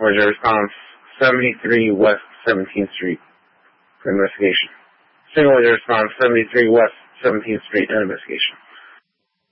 Order response 73 West 17th Street for investigation. Single order response 73 West 17th Street, investigation.